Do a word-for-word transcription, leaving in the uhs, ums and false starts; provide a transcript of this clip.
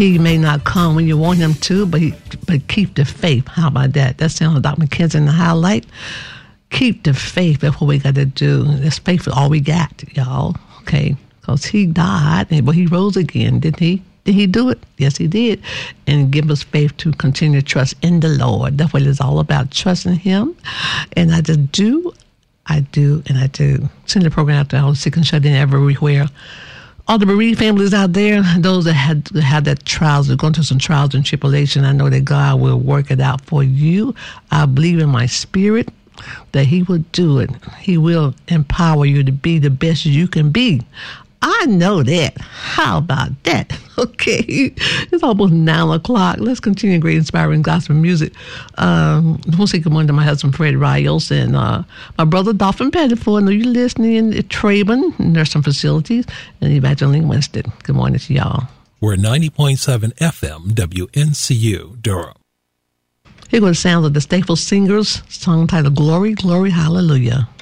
He may not come when you want him to, but he, but keep the faith. How about that? That sounds like Doctor McKenzie in the highlight. Keep the faith. That's what we got to do. This faith is all we got, y'all. Okay, because he died, but he rose again, didn't he? Did he do it? Yes, he did. And give us faith to continue to trust in the Lord. That's what it's all about, trusting him. And I just do, I do, and I do. Send the program out to all the sick and shut in everywhere. All the bereaved families out there, those that had had that trials, they're going through some trials and tribulation, I know that God will work it out for you. I believe in my spirit that he will do it. He will empower you to be the best you can be. I know that. How about that? Okay. It's almost nine o'clock. Let's continue great inspiring gospel music. Um, I want to say good morning to my husband, Fred Rios, and uh, my brother, Dolphin Pettiford. I know you're listening at Traben Nursing Facilities, and Evangeline Winston. Good morning to y'all. We're ninety point seven F M W N C U, Durham. Here goes the sounds of the Staple Singers, song titled Glory, Glory, Hallelujah.